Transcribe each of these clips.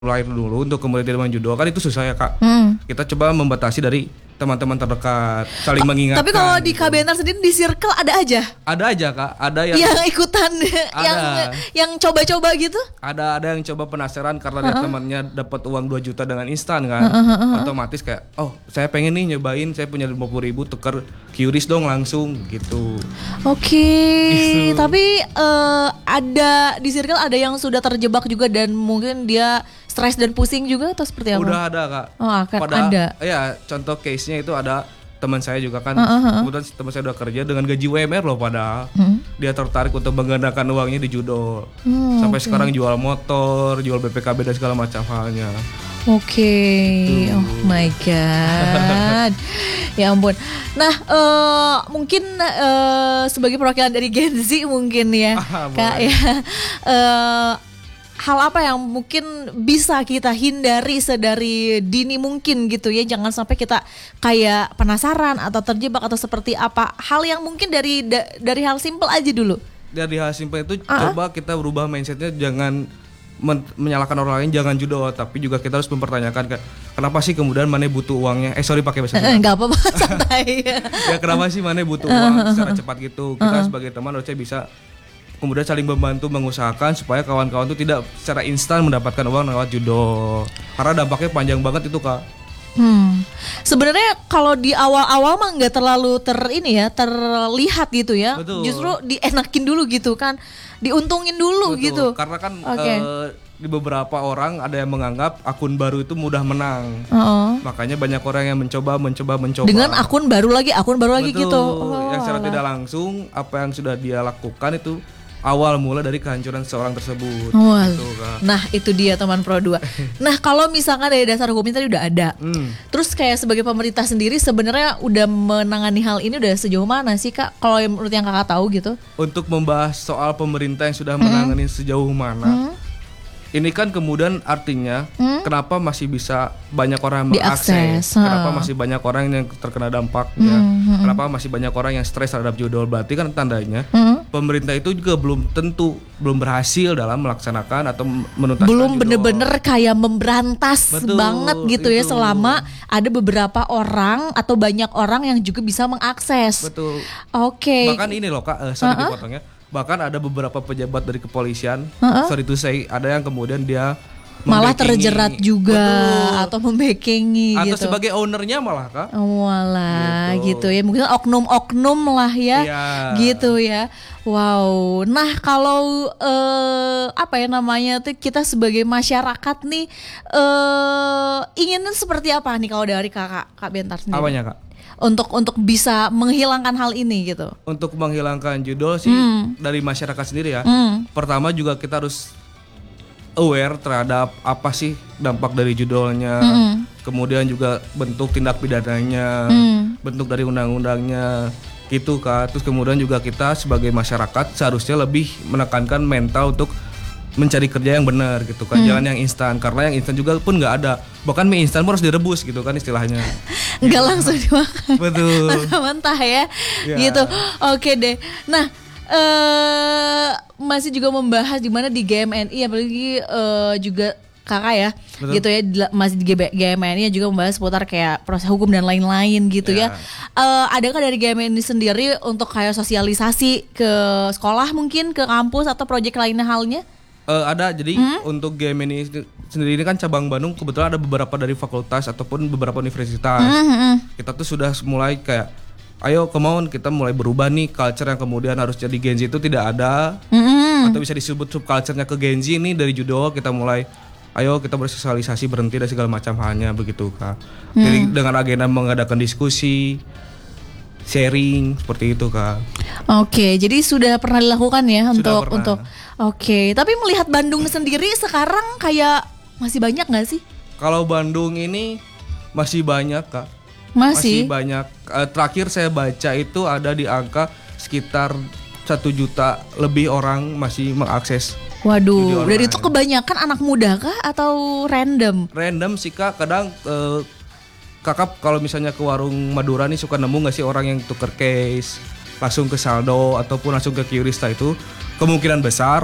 lahir dulu untuk kemudian tidak main judo kan itu susah ya Kak. Kita coba membatasi dari teman-teman terdekat, saling mengingatkan. Tapi kalau di gitu. Kak Bentar sendiri di circle ada aja. Ada aja Kak, ada yang ikutan yang coba-coba gitu. Ada yang coba penasaran karena lihat temannya dapat uang 2 juta dengan instan kan. Otomatis kayak, oh saya pengen nih nyobain, saya punya 50.000 tukar QRIS dong langsung gitu. Oke. Gitu. Tapi ada di circle ada yang sudah terjebak juga dan mungkin dia stres dan pusing juga atau seperti apa? Udah ada Kak. Oh, ada. Ya contoh case-nya itu ada teman saya juga kan. Kebetulan teman saya udah kerja dengan gaji UMR loh padahal. Dia tertarik untuk menggandakan uangnya di judo. Sampai sekarang jual motor, jual BPKB dan segala macam halnya. Oke. Gitu. Oh my god. Ya ampun. Nah, mungkin sebagai perwakilan dari Gen Z mungkin ya, Kak ya. Hal apa yang mungkin bisa kita hindari sedari dini mungkin gitu ya, jangan sampai kita kayak penasaran atau terjebak atau seperti apa. Hal yang mungkin dari hal simple aja dulu. Dari hal simple itu coba kita berubah mindsetnya, jangan menyalahkan orang lain, jangan judo, tapi juga kita harus mempertanyakan kenapa sih kemudian Mane butuh uangnya. Sorry pakai bahasa Sunda. Enggak apa-apa, santai. Ya kenapa sih Mane butuh uang secara cepat gitu. Kita sebagai teman harusnya bisa kemudian saling membantu mengusahakan supaya kawan-kawan itu tidak secara instan mendapatkan uang lewat judo. Karena dampaknya panjang banget itu Kak. Sebenarnya kalau di awal-awal mah nggak terlalu terlihat gitu ya. Betul. Justru dienakin dulu gitu kan, diuntungin dulu. Betul. Gitu. Karena kan di beberapa orang ada yang menganggap akun baru itu mudah menang. Makanya banyak orang yang mencoba Dengan akun baru lagi Betul. gitu. Yang secara tidak langsung apa yang sudah dia lakukan itu awal mula dari kehancuran seorang tersebut. Gitu, Kak. Nah itu dia teman Pro 2. Nah kalau misalkan dari dasar hukumnya tadi udah ada, terus kayak sebagai pemerintah sendiri sebenarnya udah menangani hal ini udah sejauh mana sih Kak? Kalau menurut yang Kakak tahu gitu? Untuk membahas soal pemerintah yang sudah menangani sejauh mana, ini kan kemudian artinya kenapa masih bisa banyak orang yang mengakses, kenapa masih banyak orang yang terkena dampaknya, kenapa masih banyak orang yang stres terhadap judo. Berarti kan tandanya pemerintah itu juga belum berhasil dalam melaksanakan atau menuntaskan belum judo. bener-bener kayak memberantas banget gitu ya, selama ada beberapa orang atau banyak orang yang juga bisa mengakses. Betul. Oke. Bahkan ini loh Kak, sorry dipotongnya. Bahkan ada beberapa pejabat dari kepolisian, sorry to say, ada yang kemudian dia malah terjerat juga. Betul. Atau membackingi atau gitu. sebagai ownernya malah Kak. Walah gitu ya, mungkin oknum-oknum lah ya. Iya. Gitu ya. Wow. Nah kalau apa ya namanya tuh, kita sebagai masyarakat nih ingin seperti apa nih kalau dari Kak Bentar sendiri? Apanya Kak? Untuk bisa menghilangkan hal ini gitu. Untuk menghilangkan judo sih dari masyarakat sendiri ya. Pertama juga kita harus aware terhadap apa sih dampak dari judonya. Kemudian juga bentuk tindak pidananya, bentuk dari undang-undangnya gitu Kak. Terus kemudian juga kita sebagai masyarakat seharusnya lebih menekankan mental untuk mencari kerja yang benar gitu kan, jangan yang instan, karena yang instan juga pun nggak ada, bahkan mie instan pun harus direbus gitu kan istilahnya. Nggak langsung dimakan. Betul. Mentah-mentah ya. Gitu. Oke deh. Nah masih juga membahas di mana di GMNI, apalagi juga Kakak ya. Betul. Gitu ya, masih di GMNI juga membahas seputar kayak proses hukum dan lain-lain gitu ya. Adakah dari GMNI sendiri untuk kayak sosialisasi ke sekolah mungkin, ke kampus atau proyek lainnya halnya? Ada, jadi untuk GMNI sendiri ini kan cabang Bandung, kebetulan ada beberapa dari fakultas ataupun beberapa universitas. Kita tuh sudah mulai kayak, ayo kemauan kita mulai berubah nih, culture yang kemudian harus jadi Gen Z itu tidak ada, atau bisa disebut subculture-nya ke Gen Z ini dari judo. Kita mulai, ayo kita bersosialisasi, berhenti dari segala macam halnya begitu Kak. Jadi dengan agenda mengadakan diskusi, sharing seperti itu Kak. Oke, jadi sudah pernah dilakukan ya Sudah untuk Oke, tapi melihat Bandung sendiri sekarang kayak masih banyak nggak sih? Kalau Bandung ini masih banyak Kak. Masih banyak. Terakhir saya baca itu ada di angka sekitar 1 juta lebih orang masih mengakses. Waduh, dan itu kebanyakan anak muda kah atau random? Random sih Kak, kadang Kakak kalau misalnya ke warung Madura nih suka nemu nggak sih orang yang tuker case langsung ke saldo ataupun langsung ke QRIS itu, kemungkinan besar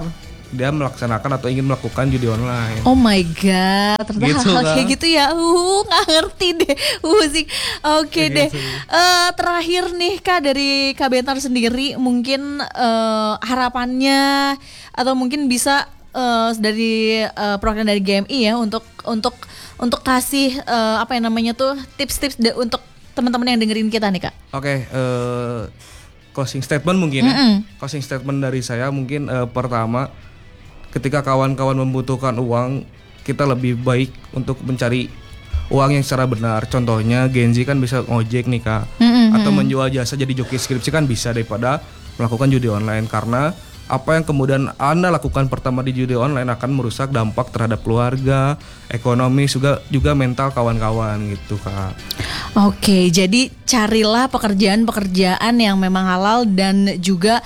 dia melaksanakan atau ingin melakukan judi online. Oh my god, ternyata Gitu, hal Kak. kayak gitu ya. Nggak ngerti deh. Sih. Oke Kayak deh. gitu. Terakhir nih Kak, dari Kak Bentar sendiri mungkin harapannya atau mungkin bisa dari program dari GMI ya untuk kasih apa yang namanya tuh tips-tips untuk teman-teman yang dengerin kita nih Kak. Oke, closing statement mungkin ya. Closing statement dari saya mungkin pertama, ketika kawan-kawan membutuhkan uang, kita lebih baik untuk mencari uang yang secara benar. Contohnya Genzi kan bisa ngojek nih Kak, atau menjual jasa jadi joki skripsi kan bisa, daripada melakukan judi online. Karena apa yang kemudian Anda lakukan pertama di judi online akan merusak dampak terhadap keluarga, ekonomi, juga mental kawan-kawan gitu Kak. Oke, jadi carilah pekerjaan-pekerjaan yang memang halal dan juga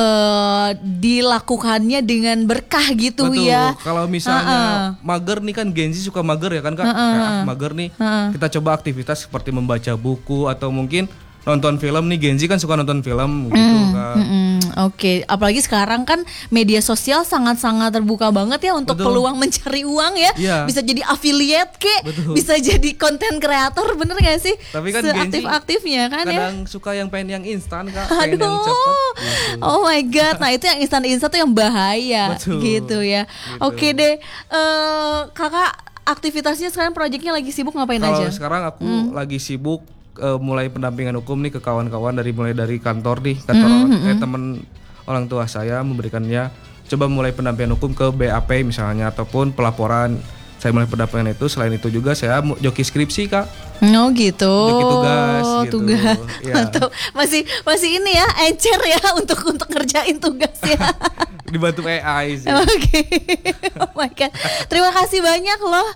dilakukannya dengan berkah gitu. Betul. Ya. Kalau misalnya mager nih kan, Genzi suka mager ya kan Kak. Kayak mager nih, kita coba aktivitas seperti membaca buku atau mungkin nonton film nih. Genzi kan suka nonton film gitu Kak. Oke, apalagi sekarang kan media sosial sangat-sangat terbuka banget ya untuk Betul. peluang mencari uang ya. Iya. Bisa jadi affiliate kek, Betul. bisa jadi konten kreator, bener gak sih? Tapi kan Genzi Seaktif-aktifnya kan ya. kadang suka yang pengen yang instan Kak, pengen yang Aduh, cepet gitu. oh my god, nah itu yang instan-instan tuh yang bahaya. Betul. Gitu ya. Gitu. Oke deh, Kakak aktivitasnya sekarang proyeknya lagi sibuk ngapain Kalau aja? sekarang aku lagi sibuk mulai pendampingan hukum nih ke kawan-kawan, mulai dari kantor nih, teman orang tua saya memberikannya, coba mulai pendampingan hukum ke BAP misalnya ataupun pelaporan. Saya mulai pendampingan itu. Selain itu juga saya joki skripsi Kak. Oh gitu. Joki tugas gitu. Tugas. Iya. Mantap. Masih ini ya, encer ya untuk ngerjain tugas ya. Dibantu AI sih. Oke. Oh my god. Terima kasih banyak loh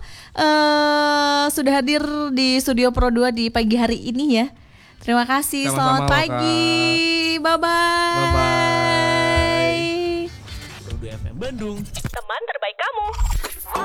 sudah hadir di Studio Pro 2 di pagi hari ini ya. Terima kasih. Sama-sama, Selamat pagi. Bye bye. Bye bye. Pro 2 FM Bandung. Teman terbaik